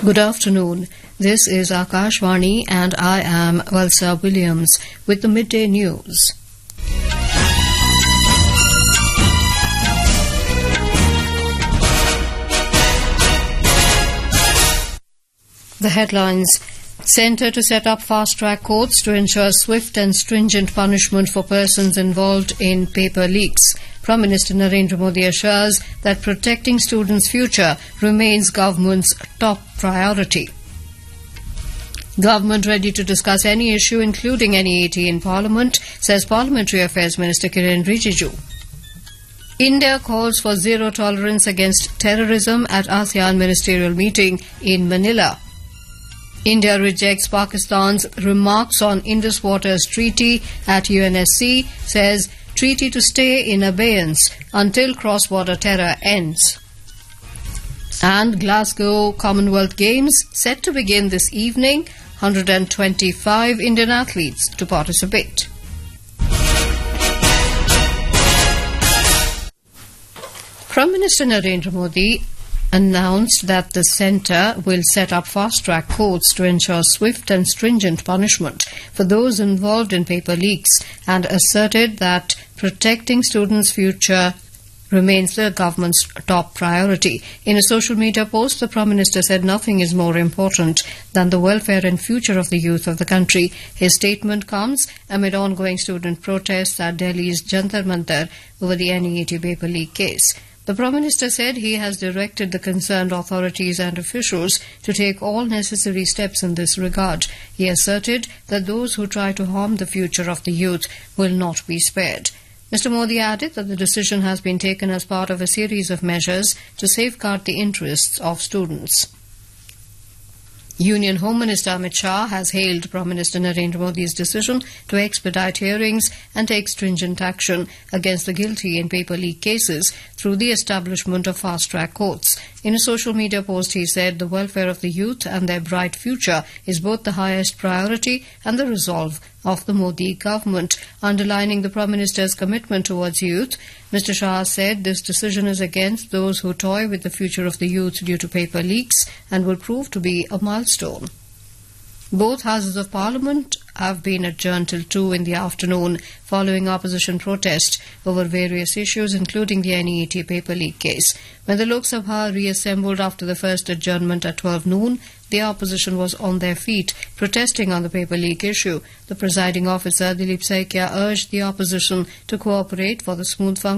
Good afternoon. This is Akashvani and I am Valsa Williams with the midday news. The headlines: Centre to set up fast-track courts to ensure swift and stringent punishment for persons involved in paper leaks. Prime Minister Narendra Modi assures that protecting students' future remains government's top priority. Government ready to discuss any issue, including NEAT, in Parliament, says Parliamentary Affairs Minister Kiren Rijiju. India calls for zero tolerance against terrorism at ASEAN ministerial meeting in Manila. India rejects Pakistan's remarks on Indus Waters Treaty at UNSC, says treaty to stay in abeyance until cross-border terror ends. And Glasgow Commonwealth Games set to begin this evening, 125 Indian athletes to participate. Prime Minister Narendra Modi announced that the centre will set up fast-track courts to ensure swift and stringent punishment for those involved in paper leaks and asserted that protecting students' future remains the government's top priority. In a social media post, the Prime Minister said nothing is more important than the welfare and future of the youth of the country. His statement comes amid ongoing student protests at Delhi's Jantar Mantar over the NEAT paper leak case. The Prime Minister said he has directed the concerned authorities and officials to take all necessary steps in this regard. He asserted that those who try to harm the future of the youth will not be spared. Mr. Modi added that the decision has been taken as part of a series of measures to safeguard the interests of students. Union Home Minister Amit Shah has hailed Prime Minister Narendra Modi's decision to expedite hearings and take stringent action against the guilty in paper leak cases through the establishment of fast-track courts. In a social media post, he said the welfare of the youth and their bright future is both the highest priority and the resolve of the Modi government. Underlining the Prime Minister's commitment towards youth, Mr. Shah said this decision is against those who toy with the future of the youth due to paper leaks and will prove to be a milestone. Both houses of Parliament have been adjourned till 2 in the afternoon following opposition protest over various issues, including the NEAT paper leak case. When the Lok Sabha reassembled after the first adjournment at 12 noon, the opposition was on their feet, protesting on the paper leak issue. The presiding officer, Dilip Saikia, urged the opposition to cooperate for the smooth function